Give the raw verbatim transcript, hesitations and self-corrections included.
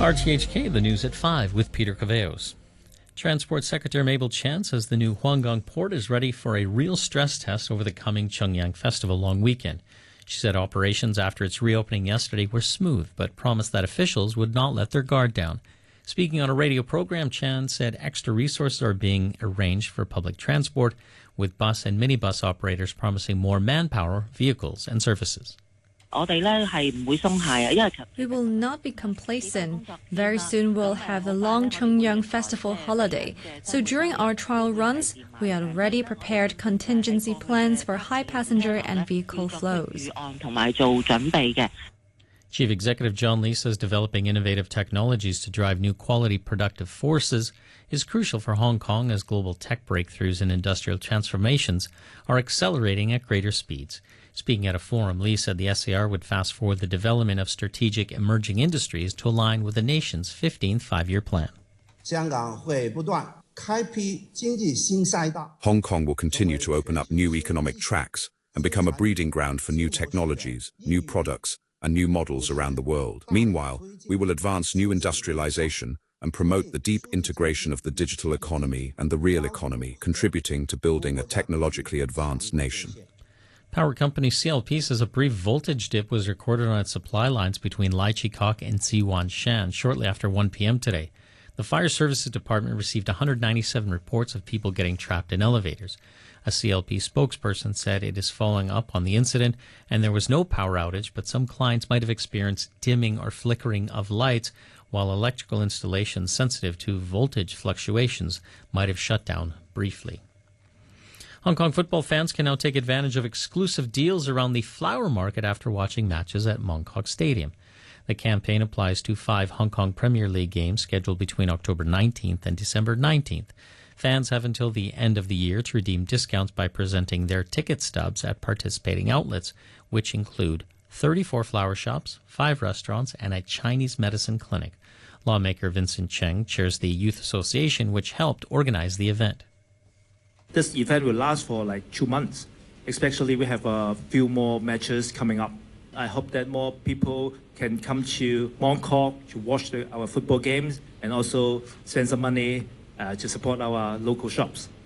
R T H K, the news at five with Peter Caveos. Transport Secretary Mabel Chan says the new Huanggang port is ready for a real stress test over the coming Chungyang Festival long weekend. She said operations after its reopening yesterday were smooth, but promised that officials would not let their guard down. Speaking on a radio program, Chan said extra resources are being arranged for public transport, with bus and minibus operators promising more manpower, vehicles, and services. We will not be complacent. Very soon we'll have the long Chungyang Festival holiday. So during our trial runs, we are already prepared contingency plans for high passenger and vehicle flows. Chief Executive John Lee says developing innovative technologies to drive new quality productive forces is crucial for Hong Kong as global tech breakthroughs and industrial transformations are accelerating at greater speeds. Speaking at a forum, Lee said the S A R would fast-forward the development of strategic emerging industries to align with the nation's fifteenth five-year plan. Hong Kong will continue to open up new economic tracks and become a breeding ground for new technologies, new products, and new models around the world. Meanwhile, we will advance new industrialization and promote the deep integration of the digital economy and the real economy, contributing to building a technologically advanced nation. Power company C L P says a brief voltage dip was recorded on its supply lines between Lai Chi Kok and Siwan Shan shortly after one p.m. today. The Fire Services Department received one hundred ninety-seven reports of people getting trapped in elevators. A C L P spokesperson said it is following up on the incident and there was no power outage, but some clients might have experienced dimming or flickering of lights, while electrical installations sensitive to voltage fluctuations might have shut down briefly. Hong Kong football fans can now take advantage of exclusive deals around the flower market after watching matches at Mong Kok Stadium. The campaign applies to five Hong Kong Premier League games scheduled between October nineteenth and December nineteenth. Fans have until the end of the year to redeem discounts by presenting their ticket stubs at participating outlets, which include thirty-four flower shops, five restaurants, and a Chinese medicine clinic. Lawmaker Vincent Cheng chairs the Youth Association, which helped organize the event. This event will last for like two months. Especially we have a few more matches coming up. I hope that more people can come to Mong Kok to watch the, our football games and also spend some money uh, to support our local shops.